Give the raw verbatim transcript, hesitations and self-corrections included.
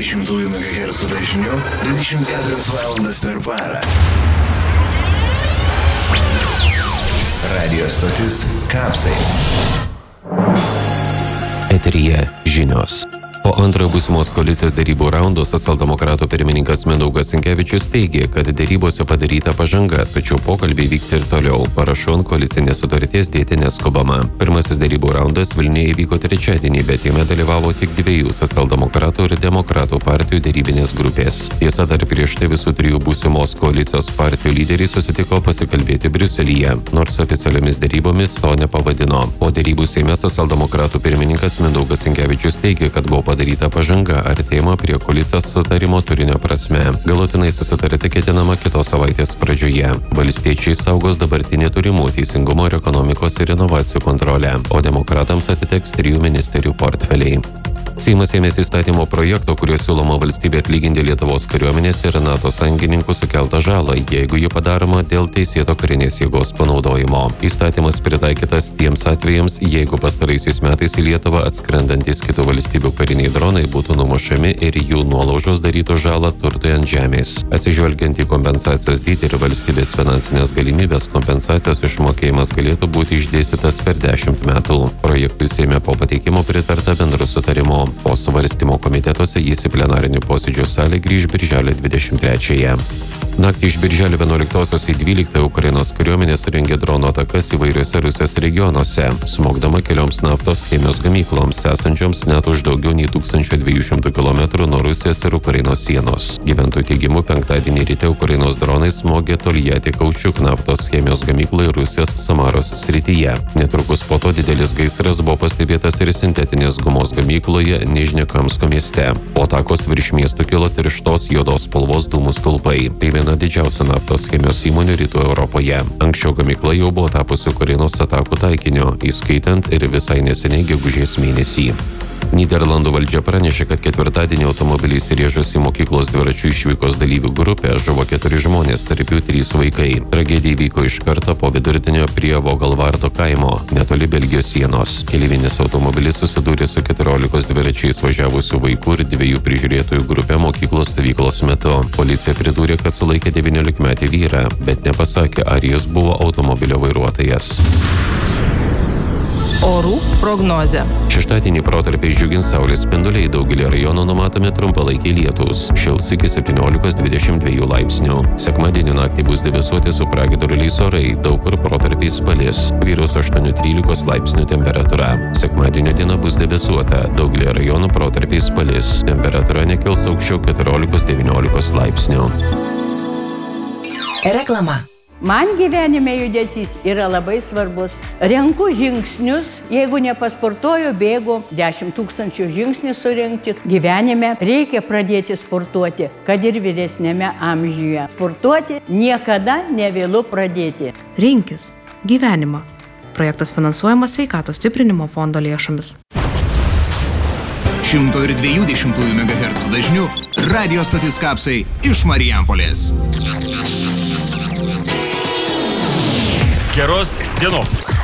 dvidešimt megahercų dažniu dvidešimt keturias valandas per parą. Radio stotis Kapsai. Eteryje žinios. Po antrojo būsimos koalicijos derybų raundo socialdemokratų pirmininkas Mindaugas Sinkevičius teigė, kad derybose padaryta pažanga, tačiau pokalbiai vyks ir toliau. Parašų ant koalicinės sutarties dėti neskubama. Pirmasis derybų raundas Vilniuje įvyko trečiadienį, bet jame dalyvavo tik dviejų socialdemokratų ir demokratų partijų derybinės grupės. Tiesa, dar prieš tai visų trijų būsimos koalicijos partijų lyderiai susitiko pasikalbėti Briuselyje, nors oficialiomis derybomis to nepavadino. Po derybų Seime socialdemokratų pirmininkas Mindaugas Sinkevičius teigė, kad buvo padaryta pažanga artėjimo prie koalicijos sutarimo turinio prasme. Galutinai susitarti ketinama kitos savaitės pradžioje. Valstiečiai saugos dabartinį turimų teisingumo ir ekonomikos ir inovacijų kontrolę, o demokratams atiteks trijų ministerijų portfeliai. Seimas ėmėsi įstatymo projekto, kuriuo siūloma valstybė atlyginti Lietuvos kariuomenės ir NATO sąjungininkų sukeltą žalą, jeigu ji padaroma dėl teisėto karinės jėgos panaudojimo. Įstatymas pritaikytas tiems atvejams, jeigu pastaraisiais metais į Lietuvą atskrendantis kitų valstybių kariniai dronai būtų numušami ir jų nuolaužos darytų žalą turtui ant žemės. Atsižvelgiant į kompensacijos dydį ir valstybės finansinės galimybės, kompensacijos išmokėjimas galėtų būti išdėstytas per dešimt metų. Projektui Seime po pateikimo pritarta bendru sutarimu. Po svarstymo komitetuose jis į plenarinių posėdžių salę grįž birželio dvidešimt trečiąją. Naktį iš birželio vienuoliktosios į dvyliktąją Ukrainos kariuomenė surengė dronų atakas įvairiuose Rusijos regionuose, smogdama kelioms naftos chemijos gamykloms, esančioms net už daugiau nei tūkstančio dviejų šimtų kilometrų nuo Rusijos ir Ukrainos sienos. Gyventojų teigimu, penktadienį ryte Ukrainos dronai smogė Toljati Kaučiuk naftos chemijos gamyklai Rusijos Samaros srityje. Netrukus po to didelis gaisras buvo pastebėtas ir sintetinės gumos gamykloje Nižnekamsko mieste. Po atakos virš miesto kilo tirštos juodos spalvos dūmų stulpai. Tai viena didžiausia naftos chemijos įmonių rytų Europoje. Anksčiau gamykla jau buvo tapusi Ukrainos atakų taikiniu, įskaitant ir visai neseniai gegužės mėnesį. Nyderlandų valdžia pranešė, kad ketvirtadienį automobiliais įrėžus į mokyklos dviračių išvykos dalyvių grupę žuvo keturi žmonės, tarp jų trys vaikai. Tragedija įvyko iš karto po vidurdienio prie Vogalvardo kaimo, netoli Belgijos sienos. Keleivinis automobilis susidūrė su keturiolikos dviračiais važiavusių vaikų ir dviejų prižiūrėtojų grupė mokyklos stovyklos metu. Policija pridūrė, kad sulaikė devyniolikmetį vyrą, bet nepasakė, ar jis buvo automobilio vairuotojas. Orų prognozė. Šeštadienį protarpiais džiugins saulės spinduliai, daugelį rajonų numatomi trumpalaikiai lietūs. Šils iki septyniolikos dvidešimt dviejų laipsnių. Sekmadienį naktį bus debesuoti su pragiedruliais orai, daug kur protarpiais palis. Vyraus aštuonių trylikos laipsnių temperatūra. Sekmadienio diena bus debesuota, daugelį rajonų protarpiais palis. Temperatūra nekils aukščiau keturiolikos devyniolikos laipsnių. Reklama. Man gyvenime judesys yra labai svarbus. Renku žingsnius, jeigu nepasportuoju, bėgu dešimt tūkstančių žingsnių surinkti. Gyvenime reikia pradėti sportuoti, kad ir vyresnėme amžiuje. Sportuoti niekada nevėlu pradėti. Rinkis gyvenimą. Projektas finansuojamas Sveikatos stiprinimo fondo lėšomis. šimto dviejų dešimtųjų megahercų dažniu radio stotis Kapsai iš Marijampolės. Geros dienos.